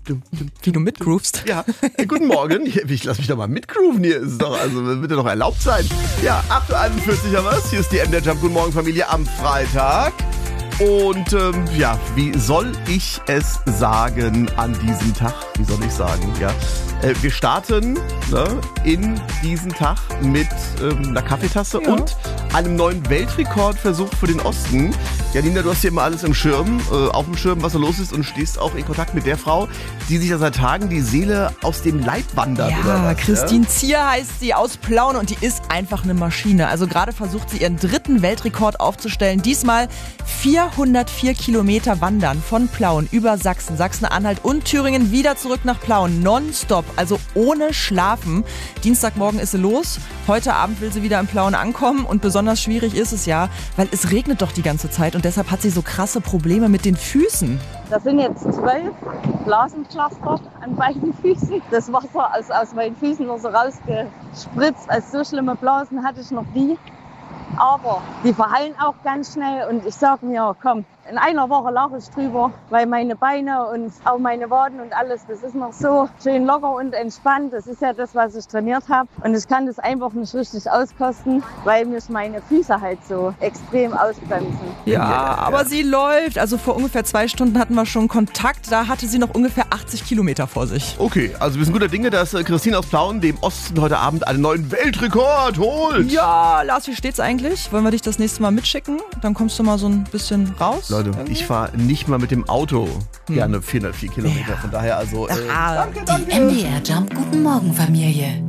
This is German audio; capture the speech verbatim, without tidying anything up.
Wie du mitgroovst. Ja, äh, guten Morgen. Ich lass mich doch mal mitgrooven hier. Ist doch, also wird ja doch erlaubt sein. Ja, acht Uhr einundvierzig haben wir's. Hier ist die M D R Jump. Guten Morgen, Familie, am Freitag. Und ähm, ja, wie soll ich es sagen an diesem Tag? Wie soll ich sagen? Ja, äh, wir starten ne, in diesen Tag mit ähm, einer Kaffeetasse ja. und einem neuen Weltrekordversuch für den Osten. Janina, du hast hier immer alles im Schirm, äh, auf dem Schirm, was so los ist und stehst auch in Kontakt mit der Frau, die sich ja seit Tagen die Seele aus dem Leib wandert. Ja, oder was, Christine ja? Zier heißt sie, aus Plauen, und die ist einfach eine Maschine. Also gerade versucht sie ihren dritten Weltrekord aufzustellen. Diesmal vierhundertvier Kilometer wandern von Plauen über Sachsen, Sachsen-Anhalt und Thüringen wieder zurück nach Plauen. Nonstop, also ohne Schlafen. Dienstagmorgen ist sie los. Heute Abend will sie wieder in Plauen ankommen und besonders schwierig ist es ja, weil es regnet doch die ganze Zeit und deshalb hat sie so krasse Probleme mit den Füßen. Das sind jetzt zwölf Blasenpflaster an beiden Füßen. Das Wasser ist aus meinen Füßen nur so rausgespritzt. Also so schlimme Blasen hatte ich noch nie. Aber die verheilen auch ganz schnell und ich sag mir, komm, in einer Woche lache ich drüber, weil meine Beine und auch meine Waden und alles, das ist noch so schön locker und entspannt. Das ist ja das, was ich trainiert habe. Und ich kann das einfach nicht richtig auskosten, weil mich meine Füße halt so extrem ausbremsen. Ja, aber sie läuft. Also vor ungefähr zwei Stunden hatten wir schon Kontakt. Da hatte sie noch ungefähr achtzig Kilometer vor sich. Okay, also wir sind guter Dinge, dass Christine aus Plauen dem Osten heute Abend einen neuen Weltrekord holt. Ja, Lars, wie steht's eigentlich? Wollen wir dich das nächste Mal mitschicken? Dann kommst du mal so ein bisschen raus. Leute, ich fahre nicht mal mit dem Auto gerne vierhundertvier Kilometer. Ja. Von daher also... Äh, Ah, danke, danke. Die M D R Jump Guten Morgen Familie.